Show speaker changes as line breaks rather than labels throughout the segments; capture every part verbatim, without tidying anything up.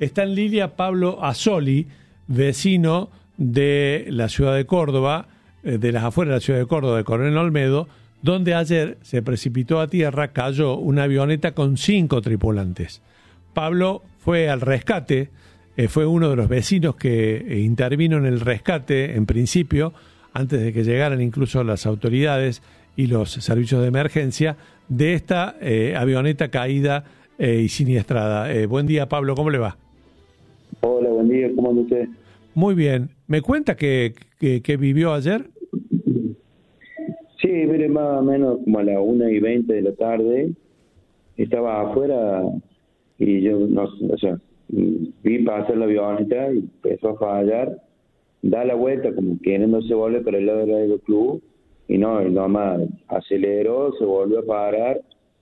Está en línea Pablo Asoli, vecino de la ciudad de Córdoba, de las afueras de la ciudad de Córdoba, de Coronel Olmedo, donde ayer se precipitó a tierra, cayó una avioneta con cinco tripulantes. Pablo fue al rescate, eh, fue uno de los vecinos que eh, intervino en el rescate en principio, antes de que llegaran incluso las autoridades y los servicios de emergencia, de esta eh, avioneta caída eh, y siniestrada. Eh, buen día, Pablo, ¿cómo le va?
Hola, buen día, ¿cómo anda usted?
Muy bien. ¿Me cuenta que, que, que vivió ayer?
Sí, mire, más o menos como a las una y veinte de la tarde, estaba afuera y yo, no, o sea, vi pasar la avioneta y empezó a fallar, da la vuelta como queriéndose volver para el lado del aeroclub y no, y nomás aceleró, se volvió a parar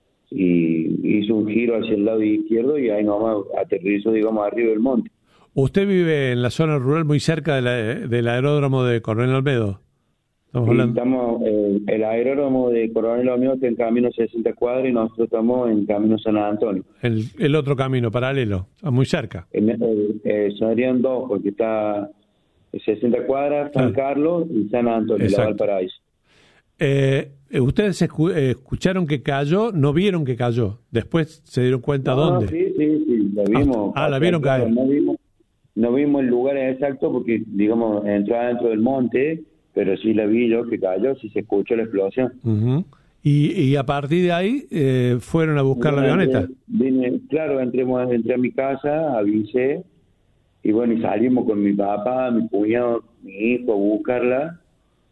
y hizo un giro hacia el lado izquierdo y ahí nomás aterrizó, digamos, arriba del monte.
¿Usted vive en la zona rural muy cerca de la, del aeródromo de Coronel Olmedo? Estamos
Sí,
hablando...
estamos, eh, el aeródromo de Coronel Olmedo está en camino sesenta cuadras y nosotros estamos en camino San Antonio.
El, el otro camino paralelo, muy cerca.
En, eh, eh, serían dos, porque está sesenta cuadras, San
Claro.
Carlos y San Antonio, la Valparaíso.
Eh, ¿Ustedes escu- eh, escucharon que cayó? ¿No vieron que cayó? ¿Después se dieron cuenta
No,
dónde?
no, sí, sí, sí, la vimos.
Ah, la vieron
Claro,
caer.
No vimos, no vimos el lugar exacto porque, digamos, entró adentro del monte, pero sí la vi yo que cayó, sí se escuchó la explosión.
Uh-huh. y, y a partir de ahí eh, fueron a buscar
Bueno,
la avioneta.
Vine, claro, entré, entré a mi casa, avisé, y bueno, y salimos con mi papá, mi cuñado, mi hijo a buscarla,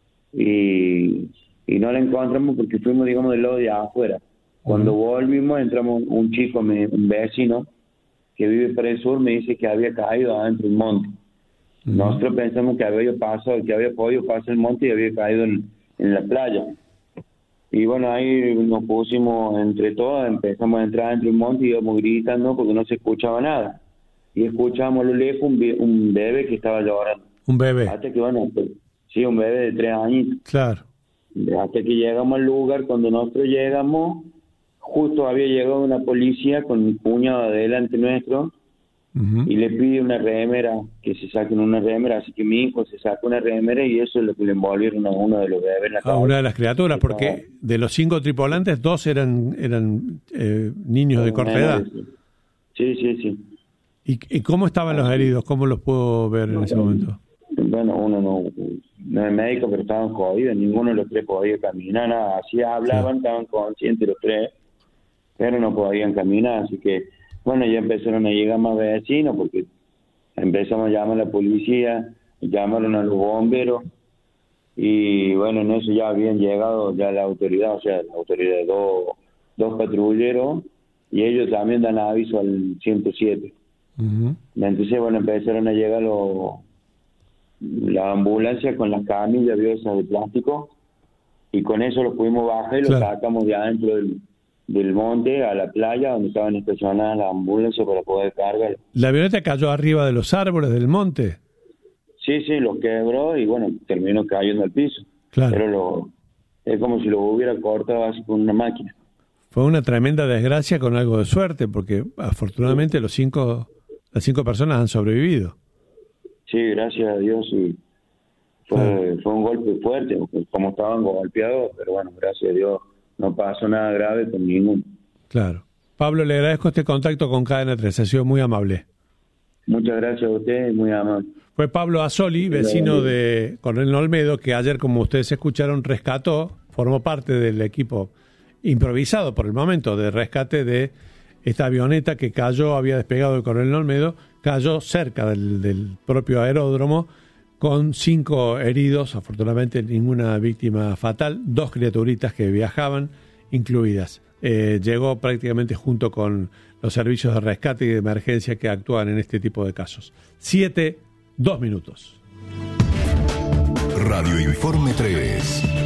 y, y no la encontramos porque fuimos, digamos, del lado de afuera. Cuando uh-huh. volvimos, entramos un chico, un vecino, que vive para el sur, me dice que había caído adentro del monte. Uh-huh. Nosotros pensamos que había pasado, que había podido pasar el monte y había caído en, en la playa. Y bueno, ahí nos pusimos entre todos, empezamos a entrar dentro del monte y íbamos gritando porque no se escuchaba nada. Y escuchábamos a lo lejos un, be- un bebé que estaba llorando.
Un bebé.
Hasta que, bueno, pues, sí, un bebé de tres años.
Claro.
Hasta que llegamos al lugar, cuando nosotros llegamos, justo había llegado una policía con mi cuñado delante nuestro, uh-huh. y le pide una remera, que se saquen una remera, así que mi hijo se sacó una remera y eso es lo que le envolvieron a uno de los bebés en la
A
cabeza.
una de las criaturas, porque de los cinco tripulantes, dos eran eran eh, niños de corta edad.
Sí, sí, sí.
¿Y, ¿Y cómo estaban los heridos? ¿Cómo los puedo ver en ese momento?
Bueno, uno no, no es médico, pero estaban jodidos, ninguno de los tres podía caminar, nada, así hablaban, sí. Estaban conscientes los tres, pero no podían caminar, así que, bueno, ya empezaron a llegar más vecinos, porque empezamos a llamar a la policía, llamaron a los bomberos, y bueno, en eso ya habían llegado ya la autoridad, o sea, la autoridad de dos, dos patrulleros, y ellos también dan aviso al ciento siete. Uh-huh. Entonces, bueno, empezaron a llegar los, la ambulancia con las camillas esas de plástico, y con eso los pudimos bajar y los claro. sacamos de adentro del, del monte a la playa donde estaban estacionadas las ambulancias para poder cargar.
¿La avioneta cayó arriba de los árboles del monte?
Sí, sí, los quebró y bueno, terminó cayendo al piso. Claro. Pero lo, es como si lo hubiera cortado así con una máquina.
Fue una tremenda desgracia con algo de suerte, porque afortunadamente los cinco, las cinco personas han sobrevivido.
Sí, gracias a Dios, sí. Fue, claro. fue un golpe fuerte, como estaban golpeados, pero bueno, gracias a Dios no pasó nada grave con ninguno.
Claro. Pablo, le agradezco este contacto con Cadena tres, ha sido muy amable.
Muchas gracias a usted, muy amable.
Fue Pablo Asoli, vecino de Coronel Olmedo, que ayer, como ustedes escucharon, rescató, formó parte del equipo improvisado por el momento de rescate de esta avioneta que cayó, había despegado de Coronel Olmedo, cayó cerca del, del propio aeródromo con cinco heridos, afortunadamente ninguna víctima fatal, dos criaturitas que viajaban incluidas. Eh, llegó prácticamente junto con los servicios de rescate y de emergencia que actúan en este tipo de casos. Siete, dos minutos.
Radio Informe tres.